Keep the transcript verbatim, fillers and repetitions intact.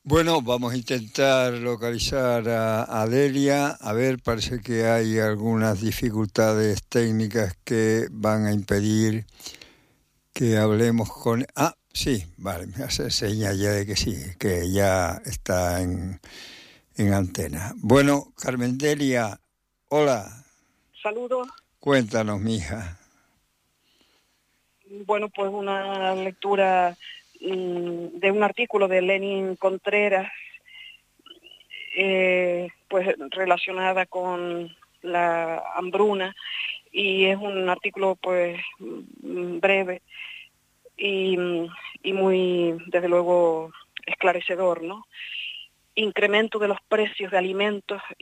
Bueno, vamos a intentar localizar a, a Delia. A ver, parece que hay algunas dificultades técnicas que van a impedir que hablemos con... Ah, sí, vale, me hace señas ya de que sí, que ya está en, en antena. Bueno, Carmen Delia, hola, Saludos. cuéntanos, mija. Bueno, pues una lectura mmm, de un artículo de Lenin Contreras, eh, pues relacionada con la hambruna, y es un artículo pues mm, breve y, y muy, desde luego, esclarecedor, ¿no? Incremento de los precios de alimentos